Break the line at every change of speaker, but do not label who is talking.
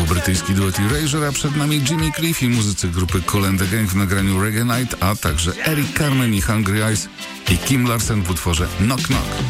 brytyjski duet Erasure, a przed nami Jimmy Cliff i muzycy grupy Kool and the Gang w nagraniu Reggae Night, a także Eric Carmen i Hungry Eyes i Kim Larsen w utworze Knock Knock.